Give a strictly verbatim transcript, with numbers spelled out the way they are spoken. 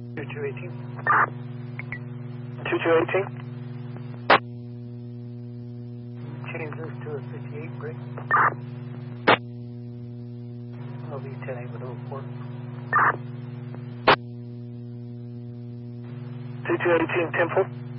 two two eighteen. two two eighteen. Change this to a fifty-eight break. I'll be ten eight with oh four. two two eighteen, ten four.